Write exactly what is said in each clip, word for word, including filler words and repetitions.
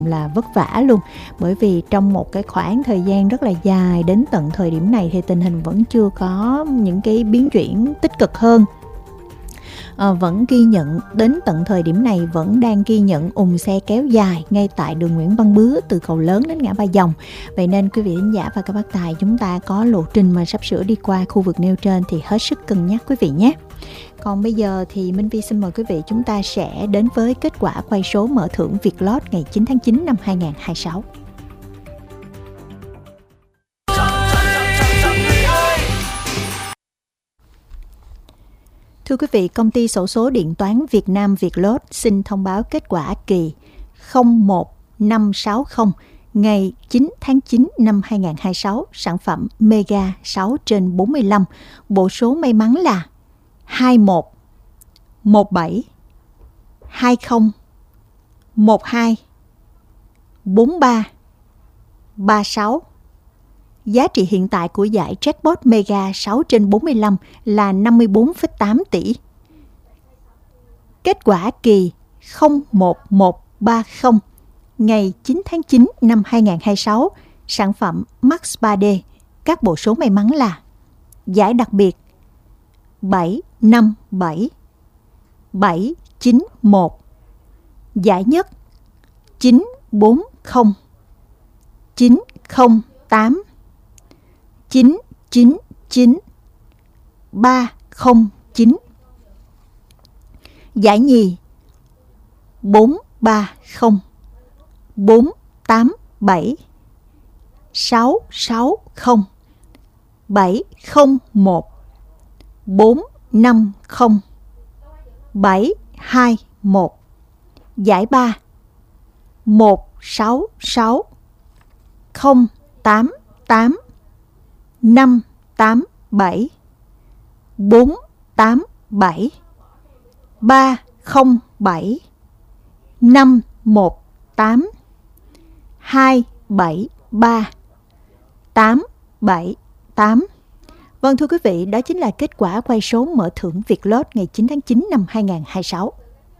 là vất vả luôn, bởi vì trong một cái khoảng thời gian rất là dài đến tận thời điểm này thì tình hình vẫn chưa có những cái biến chuyển tích cực hơn. À, vẫn ghi nhận đến tận thời điểm này vẫn đang ghi nhận ùn xe kéo dài ngay tại đường Nguyễn Văn Bứa từ cầu lớn đến ngã Ba Dòng. Vậy nên quý vị khán giả và các bác tài, chúng ta có lộ trình mà sắp sửa đi qua khu vực nêu trên thì hết sức cân nhắc quý vị nhé. Còn bây giờ thì Minh Vi xin mời quý vị chúng ta sẽ đến với kết quả quay số mở thưởng Vietlott ngày chín tháng chín năm hai nghìn không trăm hai mươi sáu. Thưa quý vị, công ty xổ số điện toán Việt Nam Vietlott xin thông báo kết quả kỳ không một năm sáu không ngày chín tháng chín năm hai nghìn không trăm hai mươi sáu, sản phẩm Mega sáu trên bốn mươi lăm, bộ số may mắn là hai một, một bảy, hai không, một hai, bốn ba, ba sáu. Giá trị hiện tại của giải Jackpot Mega sáu trên bốn mươi lăm là năm mươi bốn phẩy tám tỷ. Kết quả kỳ không một một ba không ngày chín tháng chín năm hai nghìn không trăm hai mươi sáu, sản phẩm Max ba D, các bộ số may mắn là giải đặc biệt bảy năm bảy, bảy chín một, giải nhất chín bốn không, chín không tám, chín chín chín, ba không chín. Giải nhì bốn ba không, bốn tám bảy, sáu sáu không, bảy không một, bốn năm không, bảy hai một. Giải ba một sáu sáu, không tám tám, năm tám bảy, bốn tám bảy, ba không bảy, năm một tám, hai bảy ba, tám bảy tám. Vâng thưa quý vị, đó chính là kết quả quay số mở thưởng Vietlott ngày chín tháng chín năm hai nghìn không trăm hai mươi sáu.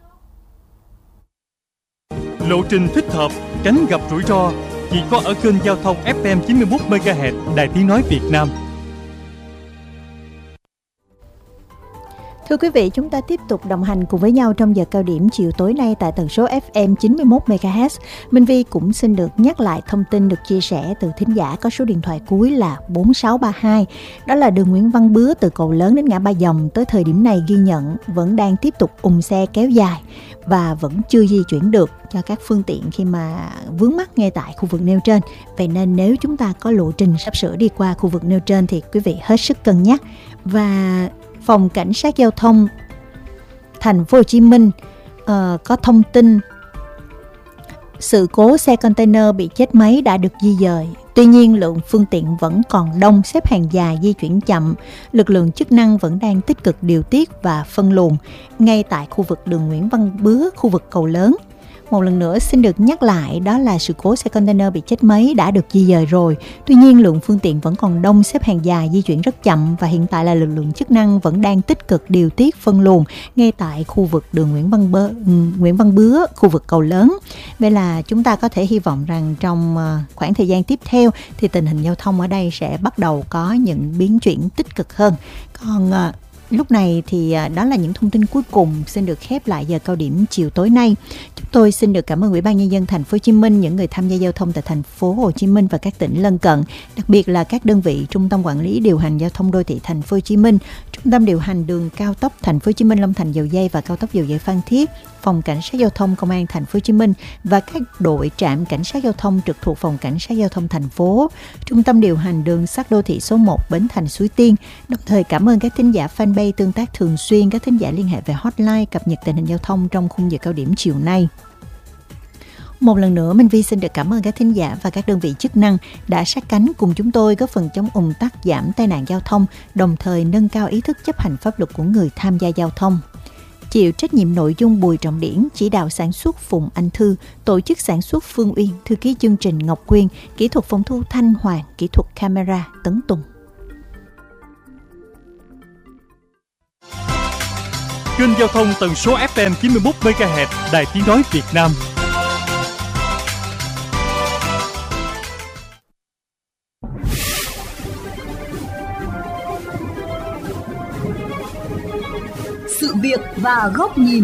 Lộ trình thích hợp, tránh gặp rủi ro chỉ có ở kênh giao thông ép em chín mươi mốt mê ga héc Đài Tiếng Nói Việt Nam. Thưa quý vị, chúng ta tiếp tục đồng hành cùng với nhau trong giờ cao điểm chiều tối nay tại tần số ép em chín mươi mốt mê ga héc. Minh Vi cũng xin được nhắc lại thông tin được chia sẻ từ thính giả có số điện thoại cuối là bốn sáu ba hai. Đó là đường Nguyễn Văn Bứa từ cầu lớn đến ngã Ba Dòng tới thời điểm này ghi nhận vẫn đang tiếp tục ùn xe kéo dài và vẫn chưa di chuyển được cho các phương tiện khi mà vướng mắc ngay tại khu vực nêu trên. Vậy nên nếu chúng ta có lộ trình sắp sửa đi qua khu vực nêu trên thì quý vị hết sức cân nhắc. Và Phòng Cảnh sát Giao thông Thành phố Hồ Chí Minh uh, có thông tin sự cố xe container bị chết máy đã được di dời. Tuy nhiên lượng phương tiện vẫn còn đông, xếp hàng dài, di chuyển chậm. Lực lượng chức năng vẫn đang tích cực điều tiết và phân luồng ngay tại khu vực đường Nguyễn Văn Bứa, khu vực cầu lớn. Một lần nữa xin được nhắc lại, đó là sự cố xe container bị chết máy đã được di dời rồi. Tuy nhiên lượng phương tiện vẫn còn đông, xếp hàng dài, di chuyển rất chậm và hiện tại là lực lượng chức năng vẫn đang tích cực điều tiết phân luồng ngay tại khu vực đường Nguyễn Văn Bứa, Nguyễn Văn Bứa, khu vực cầu lớn. Vậy là chúng ta có thể hy vọng rằng trong khoảng thời gian tiếp theo thì tình hình giao thông ở đây sẽ bắt đầu có những biến chuyển tích cực hơn. Còn lúc này thì đó là những thông tin cuối cùng xin được khép lại giờ cao điểm chiều tối nay. Chúng tôi xin được cảm ơn Ủy ban Nhân dân Thành phố Hồ Chí Minh, những người tham gia giao thông tại Thành phố Hồ Chí Minh và các tỉnh lân cận, đặc biệt là các đơn vị Trung tâm Quản lý Điều hành Giao thông Đô thị Thành phố Hồ Chí Minh, Trung tâm Điều hành Đường Cao tốc Thành phố Hồ Chí Minh Long Thành Dầu Giây và Cao tốc Dầu Giây Phan Thiết, Phòng Cảnh sát Giao thông Công an Thành phố Hồ Chí Minh và các đội trạm cảnh sát giao thông trực thuộc Phòng Cảnh sát Giao thông thành phố, Trung tâm Điều hành Đường sắt Đô thị số một Bến Thành Suối Tiên. Đồng thời cảm ơn các thính giả fanpage tương tác thường xuyên, các thính giả liên hệ về hotline cập nhật tình hình giao thông trong khung giờ cao điểm chiều nay. Một lần nữa, Minh Vi xin được cảm ơn các thính giả và các đơn vị chức năng đã sát cánh cùng chúng tôi góp phần chống ùn tắc, giảm tai nạn giao thông, đồng thời nâng cao ý thức chấp hành pháp luật của người tham gia giao thông. Chịu trách nhiệm nội dung Bùi Trọng Điển, chỉ đạo sản xuất Phùng Anh Thư, tổ chức sản xuất Phương Uyên, thư ký chương trình Ngọc Quyên, kỹ thuật phòng thu Thanh Hoàng, kỹ thuật camera Tấn Tùng. Kênh giao thông tần số ép em chín mươi mốt mê ga héc Đài Tiếng Nói Việt Nam. việc và góc nhìn.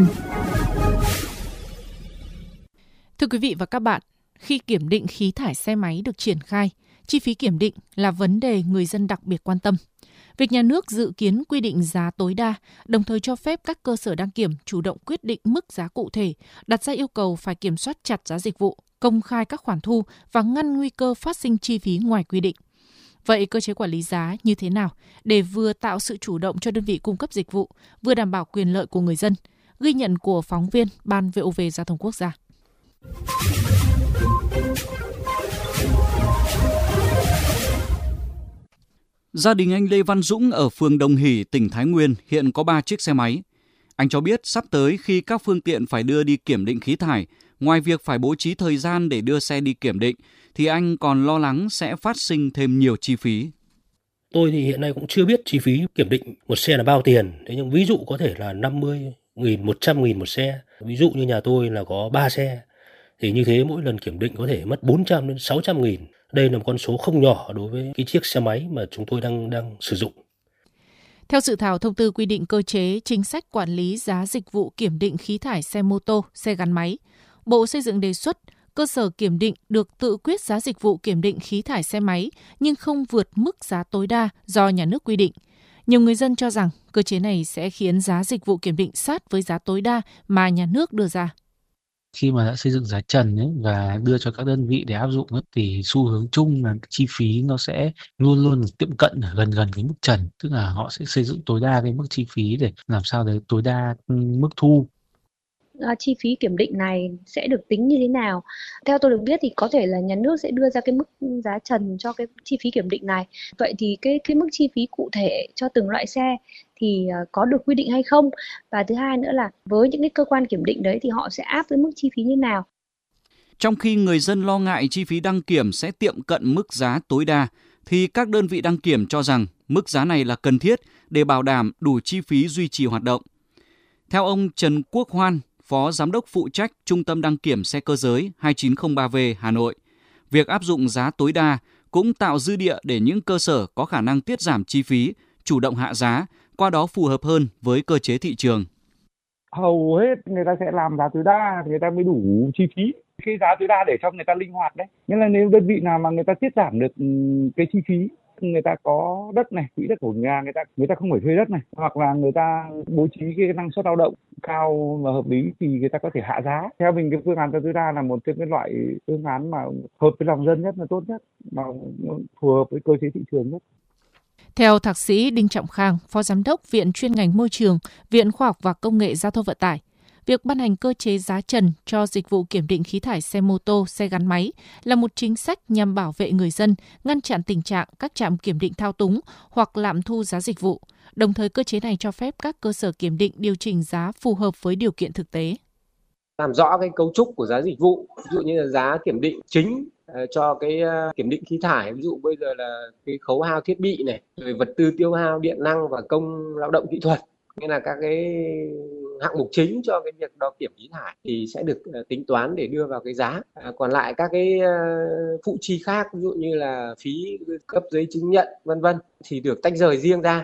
Thưa quý vị và các bạn, khi kiểm định khí thải xe máy được triển khai, chi phí kiểm định là vấn đề người dân đặc biệt quan tâm. Việc nhà nước dự kiến quy định giá tối đa, đồng thời cho phép các cơ sở đăng kiểm chủ động quyết định mức giá cụ thể, đặt ra yêu cầu phải kiểm soát chặt giá dịch vụ, công khai các khoản thu và ngăn nguy cơ phát sinh chi phí ngoài quy định. Vậy cơ chế quản lý giá như thế nào để vừa tạo sự chủ động cho đơn vị cung cấp dịch vụ, vừa đảm bảo quyền lợi của người dân? Ghi nhận của phóng viên Ban vê o vê Giao thông Quốc gia. Gia đình anh Lê Văn Dũng ở phường Đồng Hỷ, tỉnh Thái Nguyên hiện có ba chiếc xe máy. Anh cho biết sắp tới khi các phương tiện phải đưa đi kiểm định khí thải, ngoài việc phải bố trí thời gian để đưa xe đi kiểm định, thì anh còn lo lắng sẽ phát sinh thêm nhiều chi phí. Tôi thì hiện nay cũng chưa biết chi phí kiểm định một xe là bao tiền. Thế nhưng ví dụ có thể là năm mươi nghìn, một trăm nghìn một xe. Ví dụ như nhà tôi là có ba xe. Thì như thế mỗi lần kiểm định có thể mất bốn trăm đến sáu trăm nghìn. Đây là một con số không nhỏ đối với cái chiếc xe máy mà chúng tôi đang đang sử dụng. Theo dự thảo thông tư quy định cơ chế chính sách quản lý giá dịch vụ kiểm định khí thải xe mô tô, xe gắn máy, Bộ Xây dựng đề xuất cơ sở kiểm định được tự quyết giá dịch vụ kiểm định khí thải xe máy nhưng không vượt mức giá tối đa do nhà nước quy định. Nhiều người dân cho rằng cơ chế này sẽ khiến giá dịch vụ kiểm định sát với giá tối đa mà nhà nước đưa ra. Khi mà đã xây dựng giá trần ấy và đưa cho các đơn vị để áp dụng ấy, thì xu hướng chung là chi phí nó sẽ luôn luôn tiệm cận ở gần gần cái mức trần, tức là họ sẽ xây dựng tối đa cái mức chi phí để làm sao để tối đa mức thu. À, chi phí kiểm định này sẽ được tính như thế nào? Theo tôi được biết thì có thể là nhà nước sẽ đưa ra cái mức giá trần cho cái chi phí kiểm định này. Vậy thì cái cái mức chi phí cụ thể cho từng loại xe thì uh, có được quy định hay không? Và thứ hai nữa là với những cái cơ quan kiểm định đấy thì họ sẽ áp với mức chi phí như nào? Trong khi người dân lo ngại chi phí đăng kiểm sẽ tiệm cận mức giá tối đa, thì các đơn vị đăng kiểm cho rằng mức giá này là cần thiết để bảo đảm đủ chi phí duy trì hoạt động. Theo ông Trần Quốc Hoan, Phó Giám đốc phụ trách Trung tâm Đăng kiểm xe cơ giới hai chín không ba V Hà Nội, việc áp dụng giá tối đa cũng tạo dư địa để những cơ sở có khả năng tiết giảm chi phí, chủ động hạ giá, qua đó phù hợp hơn với cơ chế thị trường. Hầu hết người ta sẽ làm giá tối đa thì người ta mới đủ chi phí. Cái giá tối đa để cho người ta linh hoạt đấy. Nghĩa là nếu đơn vị nào mà người ta tiết giảm được cái chi phí, người ta có đất này, quỹ đất của nhà người ta người ta không phải thuê đất này, hoặc là người ta bố trí cái năng suất lao động cao và hợp lý thì người ta có thể hạ giá. Theo mình cái phương án giá tối đa là một trong cái loại phương án mà hợp với lòng dân nhất, là tốt nhất, mà phù hợp với cơ chế thị trường nhất. Theo Thạc sĩ Đinh Trọng Khang, Phó Giám đốc Viện chuyên ngành Môi trường, Viện Khoa học và Công nghệ Giao thông Vận tải, việc ban hành cơ chế giá trần cho dịch vụ kiểm định khí thải xe mô tô, xe gắn máy là một chính sách nhằm bảo vệ người dân, ngăn chặn tình trạng các trạm kiểm định thao túng hoặc lạm thu giá dịch vụ. Đồng thời, cơ chế này cho phép các cơ sở kiểm định điều chỉnh giá phù hợp với điều kiện thực tế. Làm rõ cái cấu trúc của giá dịch vụ, ví dụ như là giá kiểm định chính cho cái kiểm định khí thải, ví dụ bây giờ là cái khấu hao thiết bị này, rồi vật tư tiêu hao, điện năng và công lao động kỹ thuật. Nghĩa là các cái hạng mục chính cho cái việc đo kiểm khí thải thì sẽ được tính toán để đưa vào cái giá. À, còn lại các cái phụ chi khác, ví dụ như là phí cấp giấy chứng nhận vân vân thì được tách rời riêng ra.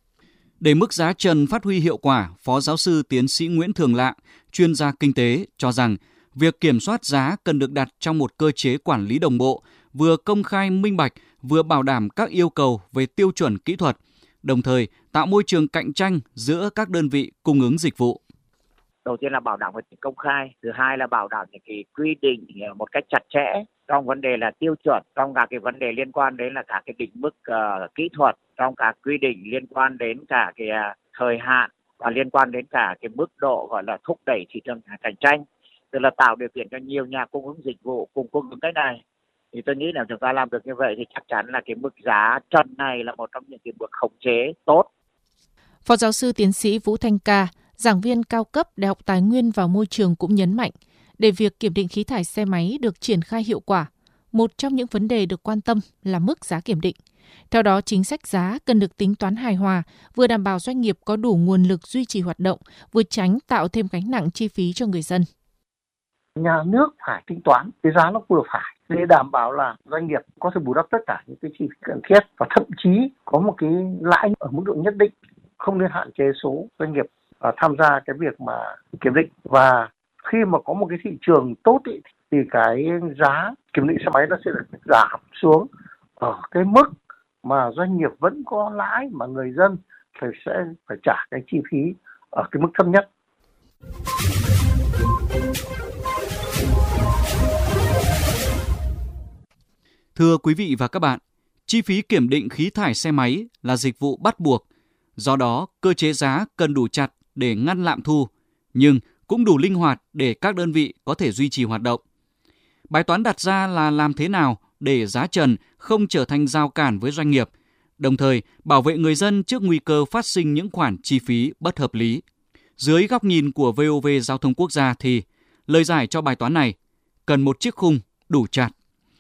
Để mức giá trần phát huy hiệu quả, Phó Giáo sư Tiến sĩ Nguyễn Thường Lạng, chuyên gia kinh tế cho rằng việc kiểm soát giá cần được đặt trong một cơ chế quản lý đồng bộ, vừa công khai minh bạch, vừa bảo đảm các yêu cầu về tiêu chuẩn kỹ thuật, đồng thời tạo môi trường cạnh tranh giữa các đơn vị cung ứng dịch vụ. Đầu tiên là bảo đảm về công khai, thứ hai là bảo đảm những cái quy định một cách chặt chẽ trong vấn đề là tiêu chuẩn, trong cả cái vấn đề liên quan đến là cả cái định mức uh, kỹ thuật, trong cả quy định liên quan đến cả cái uh, thời hạn và liên quan đến cả cái mức độ gọi là thúc đẩy thị trường cạnh tranh, tức là tạo điều kiện cho nhiều nhà cung ứng dịch vụ cùng cung ứng cái này. Thì tôi nghĩ là chúng ta làm được như vậy thì chắc chắn là cái mức giá trần này là một trong những cái bước khống chế tốt. Phó giáo sư tiến sĩ Vũ Thanh Ca, giảng viên cao cấp Đại học Tài nguyên và Môi trường cũng nhấn mạnh, để việc kiểm định khí thải xe máy được triển khai hiệu quả, một trong những vấn đề được quan tâm là mức giá kiểm định. Theo đó, chính sách giá cần được tính toán hài hòa, vừa đảm bảo doanh nghiệp có đủ nguồn lực duy trì hoạt động, vừa tránh tạo thêm gánh nặng chi phí cho người dân. Nhà nước phải tính toán cái giá nó vừa phải để đảm bảo là doanh nghiệp có thể bù đắp tất cả những cái chi phí cần thiết và thậm chí có một cái lãi ở mức độ nhất định, không nên hạn chế số doanh nghiệp uh, tham gia cái việc mà kiểm định. Và khi mà có một cái thị trường tốt ý, thì cái giá kiểm định xe máy nó sẽ được giảm xuống ở cái mức mà doanh nghiệp vẫn có lãi, mà người dân phải sẽ phải trả cái chi phí ở cái mức thấp nhất. Thưa quý vị và các bạn, chi phí kiểm định khí thải xe máy là dịch vụ bắt buộc. Do đó, cơ chế giá cần đủ chặt để ngăn lạm thu, nhưng cũng đủ linh hoạt để các đơn vị có thể duy trì hoạt động. Bài toán đặt ra là làm thế nào để giá trần không trở thành rào cản với doanh nghiệp, đồng thời bảo vệ người dân trước nguy cơ phát sinh những khoản chi phí bất hợp lý. Dưới góc nhìn của vê o vê Giao thông Quốc gia thì lời giải cho bài toán này cần một chiếc khung đủ chặt.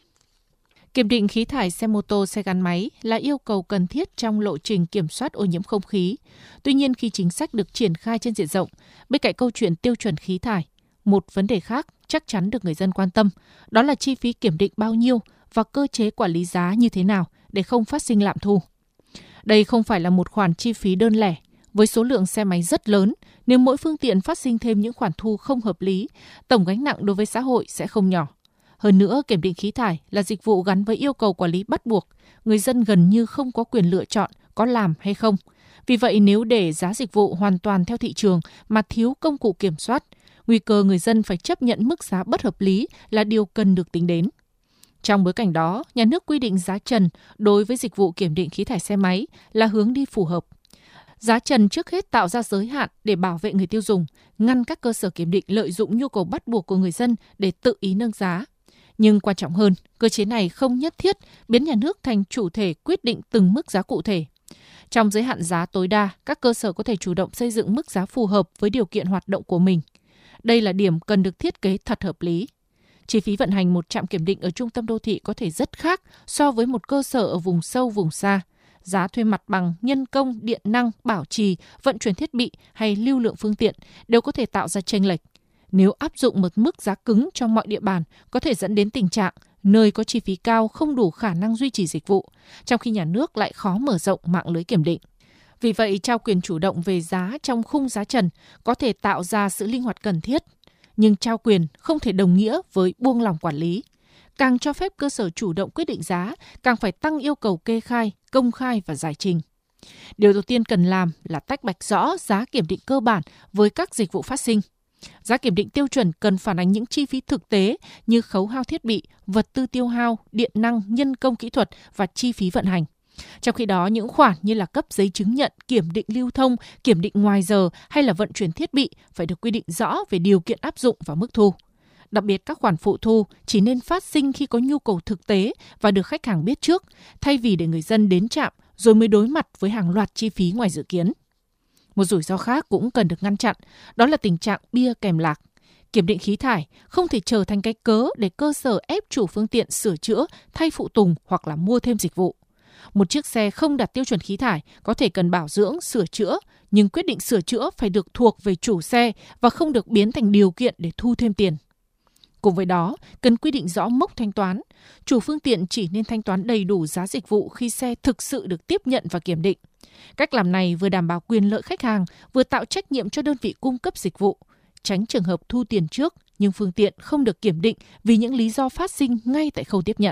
Kiểm định khí thải xe mô tô, xe gắn máy là yêu cầu cần thiết trong lộ trình kiểm soát ô nhiễm không khí. Tuy nhiên, khi chính sách được triển khai trên diện rộng, bên cạnh câu chuyện tiêu chuẩn khí thải, một vấn đề khác chắc chắn được người dân quan tâm, đó là chi phí kiểm định bao nhiêu và cơ chế quản lý giá như thế nào để không phát sinh lạm thu. Đây không phải là một khoản chi phí đơn lẻ. Với số lượng xe máy rất lớn, nếu mỗi phương tiện phát sinh thêm những khoản thu không hợp lý, tổng gánh nặng đối với xã hội sẽ không nhỏ. Hơn nữa, kiểm định khí thải là dịch vụ gắn với yêu cầu quản lý bắt buộc, người dân gần như không có quyền lựa chọn có làm hay không. Vì vậy, nếu để giá dịch vụ hoàn toàn theo thị trường mà thiếu công cụ kiểm soát, nguy cơ người dân phải chấp nhận mức giá bất hợp lý là điều cần được tính đến. Trong bối cảnh đó, nhà nước quy định giá trần đối với dịch vụ kiểm định khí thải xe máy là hướng đi phù hợp. Giá trần trước hết tạo ra giới hạn để bảo vệ người tiêu dùng, ngăn các cơ sở kiểm định lợi dụng nhu cầu bắt buộc của người dân để tự ý nâng giá. Nhưng quan trọng hơn, cơ chế này không nhất thiết biến nhà nước thành chủ thể quyết định từng mức giá cụ thể. Trong giới hạn giá tối đa, các cơ sở có thể chủ động xây dựng mức giá phù hợp với điều kiện hoạt động của mình. Đây là điểm cần được thiết kế thật hợp lý. Chi phí vận hành một trạm kiểm định ở trung tâm đô thị có thể rất khác so với một cơ sở ở vùng sâu, vùng xa. Giá thuê mặt bằng, nhân công, điện năng, bảo trì, vận chuyển thiết bị hay lưu lượng phương tiện đều có thể tạo ra chênh lệch. Nếu áp dụng một mức giá cứng cho mọi địa bàn, có thể dẫn đến tình trạng nơi có chi phí cao không đủ khả năng duy trì dịch vụ, trong khi nhà nước lại khó mở rộng mạng lưới kiểm định. Vì vậy, trao quyền chủ động về giá trong khung giá trần có thể tạo ra sự linh hoạt cần thiết, nhưng trao quyền không thể đồng nghĩa với buông lỏng quản lý. Càng cho phép cơ sở chủ động quyết định giá, càng phải tăng yêu cầu kê khai, công khai và giải trình. Điều đầu tiên cần làm là tách bạch rõ giá kiểm định cơ bản với các dịch vụ phát sinh. Giá kiểm định tiêu chuẩn cần phản ánh những chi phí thực tế như khấu hao thiết bị, vật tư tiêu hao, điện năng, nhân công kỹ thuật và chi phí vận hành. Trong khi đó, những khoản như là cấp giấy chứng nhận, kiểm định lưu thông, kiểm định ngoài giờ hay là vận chuyển thiết bị phải được quy định rõ về điều kiện áp dụng và mức thu. Đặc biệt, các khoản phụ thu chỉ nên phát sinh khi có nhu cầu thực tế và được khách hàng biết trước, thay vì để người dân đến trạm rồi mới đối mặt với hàng loạt chi phí ngoài dự kiến. Một rủi ro khác cũng cần được ngăn chặn, đó là tình trạng bia kèm lạc. Kiểm định khí thải không thể trở thành cái cớ để cơ sở ép chủ phương tiện sửa chữa, thay phụ tùng hoặc là mua thêm dịch vụ. Một chiếc xe không đạt tiêu chuẩn khí thải có thể cần bảo dưỡng, sửa chữa, nhưng quyết định sửa chữa phải được thuộc về chủ xe và không được biến thành điều kiện để thu thêm tiền. Cùng với đó, cần quy định rõ mốc thanh toán. Chủ phương tiện chỉ nên thanh toán đầy đủ giá dịch vụ khi xe thực sự được tiếp nhận và kiểm định. Cách làm này vừa đảm bảo quyền lợi khách hàng, vừa tạo trách nhiệm cho đơn vị cung cấp dịch vụ, tránh trường hợp thu tiền trước nhưng phương tiện không được kiểm định vì những lý do phát sinh ngay tại khâu tiếp nhận.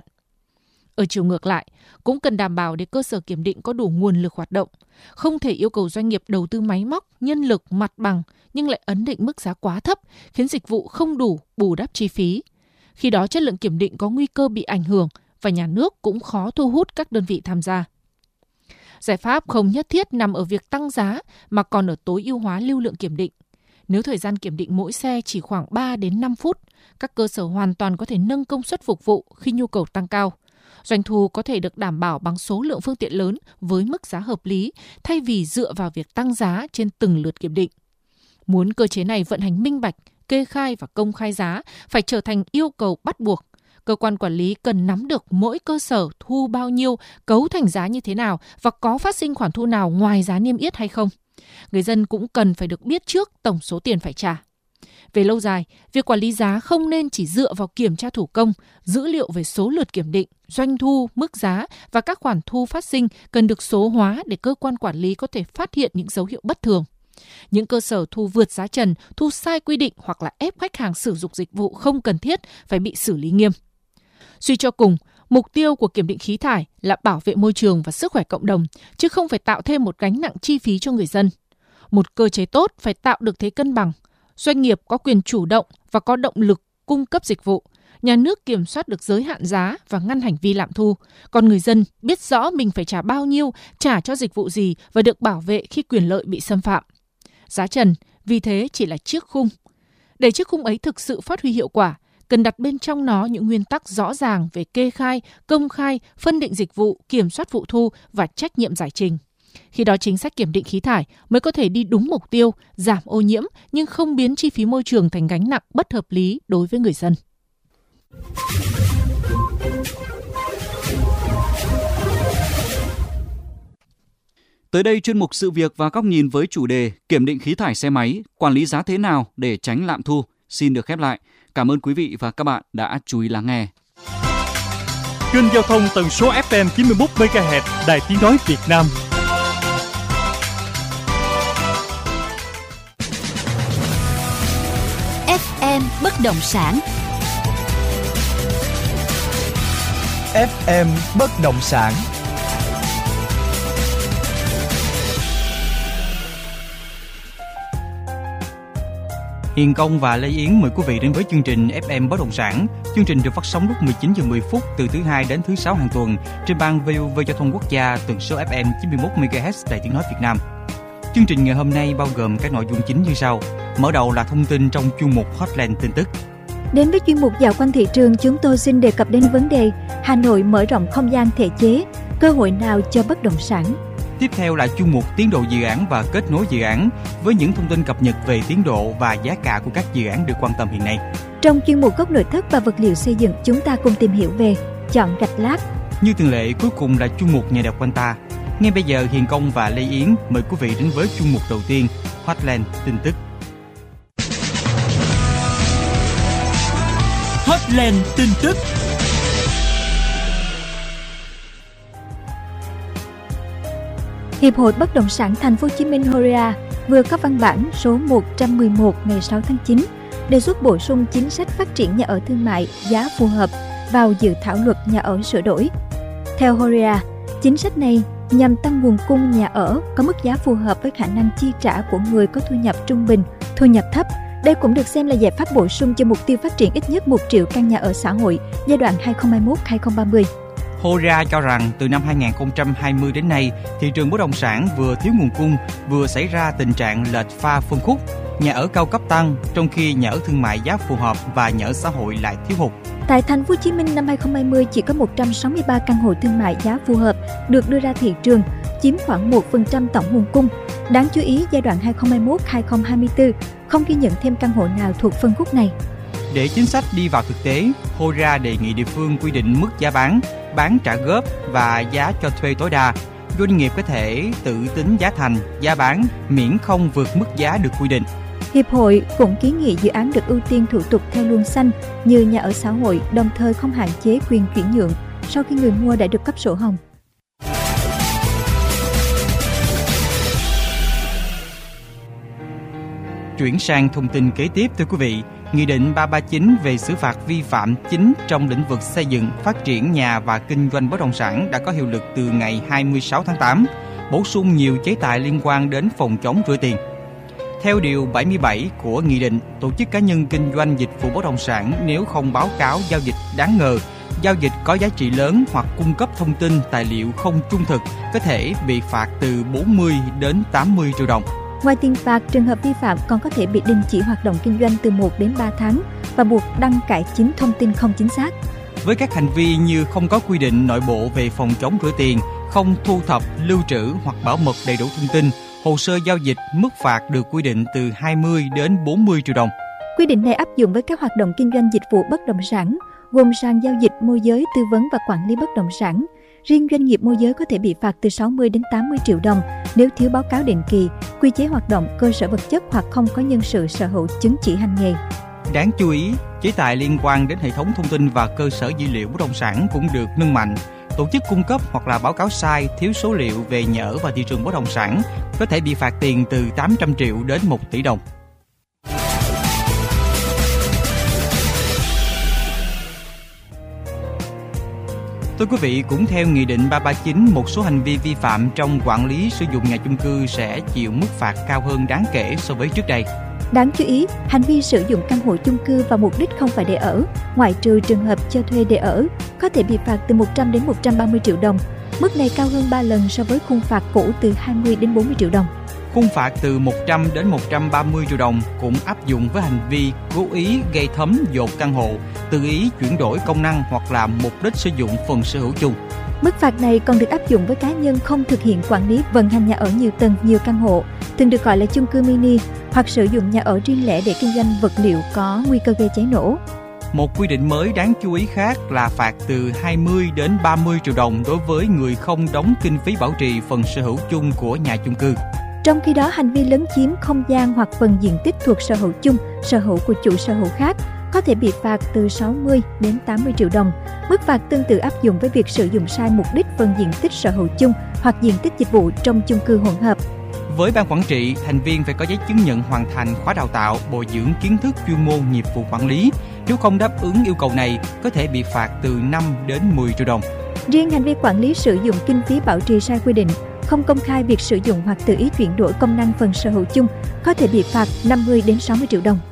Ở chiều ngược lại, cũng cần đảm bảo để cơ sở kiểm định có đủ nguồn lực hoạt động. Không thể yêu cầu doanh nghiệp đầu tư máy móc, nhân lực, mặt bằng nhưng lại ấn định mức giá quá thấp, khiến dịch vụ không đủ bù đắp chi phí. Khi đó chất lượng kiểm định có nguy cơ bị ảnh hưởng và nhà nước cũng khó thu hút các đơn vị tham gia. Giải pháp không nhất thiết nằm ở việc tăng giá mà còn ở tối ưu hóa lưu lượng kiểm định. Nếu thời gian kiểm định mỗi xe chỉ khoảng ba đến năm phút, các cơ sở hoàn toàn có thể nâng công suất phục vụ khi nhu cầu tăng cao. Doanh thu có thể được đảm bảo bằng số lượng phương tiện lớn với mức giá hợp lý thay vì dựa vào việc tăng giá trên từng lượt kiểm định. Muốn cơ chế này vận hành minh bạch, kê khai và công khai giá phải trở thành yêu cầu bắt buộc. Cơ quan quản lý cần nắm được mỗi cơ sở thu bao nhiêu, cấu thành giá như thế nào và có phát sinh khoản thu nào ngoài giá niêm yết hay không. Người dân cũng cần phải được biết trước tổng số tiền phải trả. Về lâu dài, việc quản lý giá không nên chỉ dựa vào kiểm tra thủ công, dữ liệu về số lượt kiểm định, doanh thu, mức giá và các khoản thu phát sinh cần được số hóa để cơ quan quản lý có thể phát hiện những dấu hiệu bất thường. Những cơ sở thu vượt giá trần, thu sai quy định hoặc là ép khách hàng sử dụng dịch vụ không cần thiết phải bị xử lý nghiêm. Suy cho cùng, mục tiêu của kiểm định khí thải là bảo vệ môi trường và sức khỏe cộng đồng, chứ không phải tạo thêm một gánh nặng chi phí cho người dân. Một cơ chế tốt phải tạo được thế cân bằng. Doanh nghiệp có quyền chủ động và có động lực cung cấp dịch vụ. Nhà nước kiểm soát được giới hạn giá và ngăn hành vi lạm thu. Còn người dân biết rõ mình phải trả bao nhiêu, trả cho dịch vụ gì và được bảo vệ khi quyền lợi bị xâm phạm. Giá trần, vì thế chỉ là chiếc khung. Để chiếc khung ấy thực sự phát huy hiệu quả, cần đặt bên trong nó những nguyên tắc rõ ràng về kê khai, công khai, phân định dịch vụ, kiểm soát phụ thu và trách nhiệm giải trình. Khi đó chính sách kiểm định khí thải mới có thể đi đúng mục tiêu, giảm ô nhiễm nhưng không biến chi phí môi trường thành gánh nặng bất hợp lý đối với người dân. Tới đây, chuyên mục Sự việc và góc nhìn với chủ đề kiểm định khí thải xe máy, quản lý giá thế nào để tránh lạm thu xin được khép lại. Cảm ơn quý vị và các bạn đã chú ý lắng nghe. Kênh giao thông tần số ép em chín mươi mốt mê ga héc Đài Tiếng nói Việt Nam. ép em bất động sản. ép em bất động sản. Hiền Công và Lê Yến mời quý vị đến với chương trình ép em bất động sản. Chương trình được phát sóng lúc mười chín giờ mười phút từ thứ hai đến thứ sáu hàng tuần trên ban vê o vê Giao thông Quốc gia tần số ép em chín mươi mốt mê ga héc Đài Tiếng nói Việt Nam. Chương trình ngày hôm nay bao gồm các nội dung chính như sau. Mở đầu là thông tin trong chuyên mục Hotline tin tức. Đến với chuyên mục dạo quanh thị trường, chúng tôi xin đề cập đến vấn đề Hà Nội mở rộng không gian thể chế, cơ hội nào cho bất động sản. Tiếp theo là chuyên mục tiến độ dự án và kết nối dự án với những thông tin cập nhật về tiến độ và giá cả của các dự án được quan tâm hiện nay. Trong chuyên mục gốc nội thất và vật liệu xây dựng, chúng ta cùng tìm hiểu về chọn gạch lát. Như thường lệ, cuối cùng là chuyên mục nhà đẹp quanh ta. Ngay bây giờ, Hiền Công và Lê Yến mời quý vị đến với chuyên mục đầu tiên, Hotline tin tức. Hotline tin tức. Hiệp hội Bất động sản Thành phố Hồ Chí Minh Horea vừa có văn bản số một trăm mười một ngày sáu tháng chín đề xuất bổ sung chính sách phát triển nhà ở thương mại giá phù hợp vào dự thảo luật nhà ở sửa đổi. Theo Horea, chính sách này nhằm tăng nguồn cung nhà ở có mức giá phù hợp với khả năng chi trả của người có thu nhập trung bình, thu nhập thấp. Đây cũng được xem là giải pháp bổ sung cho mục tiêu phát triển ít nhất một triệu căn nhà ở xã hội giai đoạn hai nghìn không trăm hai mươi mốt đến hai nghìn không trăm ba mươi. Horea cho rằng từ năm hai nghìn không trăm hai mươi đến nay, thị trường bất động sản vừa thiếu nguồn cung, vừa xảy ra tình trạng lệch pha phân khúc, nhà ở cao cấp tăng, trong khi nhà ở thương mại giá phù hợp và nhà ở xã hội lại thiếu hụt. Tại Thành phố Hồ Chí Minh năm hai nghìn không trăm hai mươi chỉ có một trăm sáu mươi ba căn hộ thương mại giá phù hợp được đưa ra thị trường, chiếm khoảng một phần trăm tổng nguồn cung. Đáng chú ý, giai đoạn hai nghìn không trăm hai mươi mốt đến hai nghìn không trăm hai mươi tư không ghi nhận thêm căn hộ nào thuộc phân khúc này. Để chính sách đi vào thực tế, Horea đề nghị địa phương quy định mức giá bán, bán trả góp và giá cho thuê tối đa. Doanh nghiệp có thể tự tính giá thành, giá bán, miễn không vượt mức giá được quy định. Hiệp hội cũng kiến nghị dự án được ưu tiên thủ tục theo luồng xanh như nhà ở xã hội, đồng thời không hạn chế quyền chuyển nhượng sau khi người mua đã được cấp sổ hồng. Chuyển sang thông tin kế tiếp, thưa quý vị. Nghị định ba trăm ba mươi chín về xử phạt vi phạm chính trong lĩnh vực xây dựng, phát triển nhà và kinh doanh bất động sản đã có hiệu lực từ ngày hai mươi sáu tháng tám, bổ sung nhiều chế tài liên quan đến phòng chống rửa tiền. Theo điều bảy mươi bảy của nghị định, tổ chức cá nhân kinh doanh dịch vụ bất động sản nếu không báo cáo giao dịch đáng ngờ, giao dịch có giá trị lớn hoặc cung cấp thông tin tài liệu không trung thực có thể bị phạt từ bốn mươi đến tám mươi triệu đồng. Ngoài tiền phạt, trường hợp vi phạm còn có thể bị đình chỉ hoạt động kinh doanh từ một đến ba tháng và buộc đăng cải chính thông tin không chính xác. Với các hành vi như không có quy định nội bộ về phòng chống rửa tiền, không thu thập, lưu trữ hoặc bảo mật đầy đủ thông tin, hồ sơ giao dịch, mức phạt được quy định từ hai mươi đến bốn mươi triệu đồng. Quy định này áp dụng với các hoạt động kinh doanh dịch vụ bất động sản, gồm sàn giao dịch, môi giới, tư vấn và quản lý bất động sản. Riêng doanh nghiệp môi giới có thể bị phạt từ sáu mươi đến tám mươi triệu đồng nếu thiếu báo cáo định kỳ, quy chế hoạt động, cơ sở vật chất hoặc không có nhân sự sở hữu chứng chỉ hành nghề. Đáng chú ý, chế tài liên quan đến hệ thống thông tin và cơ sở dữ liệu bất động sản cũng được nâng mạnh. tổ chức cung cấp hoặc là báo cáo sai, thiếu số liệu về nhà ở và thị trường bất động sản có thể bị phạt tiền từ tám trăm triệu đến một tỷ đồng. Thưa quý vị, cũng theo Nghị định ba ba chín, một số hành vi vi phạm trong quản lý sử dụng nhà chung cư sẽ chịu mức phạt cao hơn đáng kể so với trước đây. Đáng chú ý, hành vi sử dụng căn hộ chung cư vào mục đích không phải để ở, ngoại trừ trường hợp cho thuê để ở, có thể bị phạt từ một trăm đến một trăm ba mươi triệu đồng. Mức này cao hơn ba lần so với khung phạt cũ từ hai mươi đến bốn mươi triệu đồng. Khung phạt từ một trăm đến một trăm ba mươi triệu đồng cũng áp dụng với hành vi cố ý gây thấm dột căn hộ, tự ý chuyển đổi công năng hoặc là mục đích sử dụng phần sở hữu chung. Mức phạt này còn được áp dụng với cá nhân không thực hiện quản lý vận hành nhà ở nhiều tầng, nhiều căn hộ, thường được gọi là chung cư mini, hoặc sử dụng nhà ở riêng lẻ để kinh doanh vật liệu có nguy cơ gây cháy nổ. Một quy định mới đáng chú ý khác là phạt từ hai mươi đến ba mươi triệu đồng đối với người không đóng kinh phí bảo trì phần sở hữu chung của nhà chung cư. Trong khi đó, hành vi lấn chiếm không gian hoặc phần diện tích thuộc sở hữu chung, sở hữu của chủ sở hữu khác có thể bị phạt từ sáu mươi đến tám mươi triệu đồng. Mức phạt tương tự áp dụng với việc sử dụng sai mục đích phần diện tích sở hữu chung hoặc diện tích dịch vụ trong chung cư hỗn hợp. Với ban quản trị, thành viên phải có giấy chứng nhận hoàn thành khóa đào tạo, bồi dưỡng kiến thức chuyên môn nghiệp vụ quản lý. Nếu không đáp ứng yêu cầu này, có thể bị phạt từ năm đến mười triệu đồng. Riêng hành vi quản lý sử dụng kinh phí bảo trì sai quy định, không công khai việc sử dụng hoặc tự ý chuyển đổi công năng phần sở hữu chung, có thể bị phạt năm mươi đến sáu mươi triệu đồng.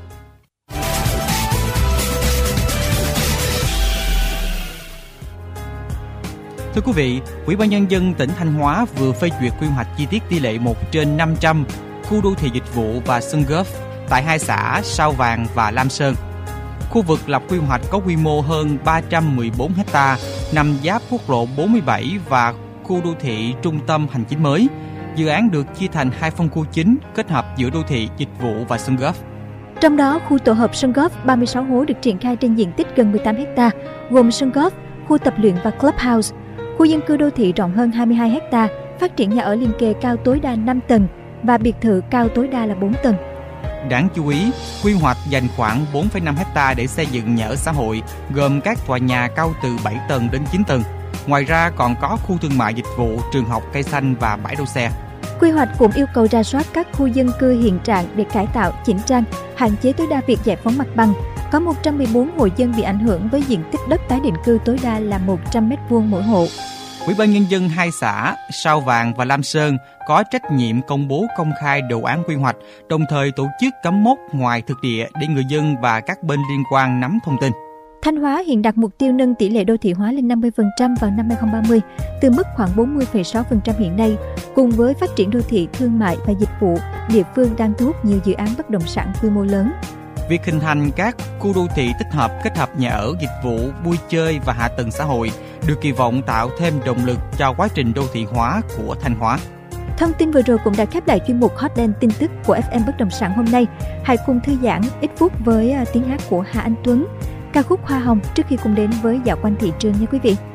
Thưa quý vị, Ủy ban Nhân dân tỉnh Thanh Hóa vừa phê duyệt quy hoạch chi tiết tỷ lệ một trên năm trăm khu đô thị dịch vụ và sân golf tại hai xã Sao Vàng và Lam Sơn. Khu vực lập quy hoạch có quy mô hơn ba trăm mười bốn héc ta, nằm giáp quốc lộ bốn mươi bảy và khu đô thị trung tâm hành chính mới. Dự án được chia thành hai phân khu chính kết hợp giữa đô thị, dịch vụ và sân golf. Trong đó, khu tổ hợp sân golf ba mươi sáu hố được triển khai trên diện tích gần mười tám héc ta, gồm sân golf, khu tập luyện và clubhouse. Khu dân cư đô thị rộng hơn hai mươi hai héc ta, phát triển nhà ở liền kề cao tối đa năm tầng và biệt thự cao tối đa là bốn tầng. Đáng chú ý, quy hoạch dành khoảng bốn phẩy năm héc ta để xây dựng nhà ở xã hội, gồm các tòa nhà cao từ bảy tầng đến chín tầng. Ngoài ra còn có khu thương mại dịch vụ, trường học, cây xanh và bãi đỗ xe. Quy hoạch cũng yêu cầu rà soát các khu dân cư hiện trạng để cải tạo, chỉnh trang, hạn chế tối đa việc giải phóng mặt bằng. Có một trăm mười bốn hộ dân bị ảnh hưởng với diện tích đất tái định cư tối đa là một trăm mét vuông mỗi hộ. Ủy ban Nhân dân hai xã Sao Vàng và Lam Sơn có trách nhiệm công bố công khai đồ án quy hoạch, đồng thời tổ chức cắm mốc ngoài thực địa để người dân và các bên liên quan nắm thông tin. Thanh Hóa hiện đặt mục tiêu nâng tỷ lệ đô thị hóa lên năm mươi phần trăm vào năm hai không ba mươi, từ mức khoảng bốn mươi phẩy sáu phần trăm hiện nay. Cùng với phát triển đô thị, thương mại và dịch vụ, địa phương đang thu hút nhiều dự án bất động sản quy mô lớn. Việc hình thành các khu đô thị tích hợp kết hợp nhà ở, dịch vụ, vui chơi và hạ tầng xã hội được kỳ vọng tạo thêm động lực cho quá trình đô thị hóa của Thanh Hóa. Thông tin vừa rồi cũng đã khép lại chuyên mục Hotline tin tức của ép em Bất động sản hôm nay. Hãy cùng thư giãn ít phút với tiếng hát của Hà Anh Tuấn, ca khúc Hoa Hồng trước khi cùng đến với dạo quanh thị trường nha quý vị.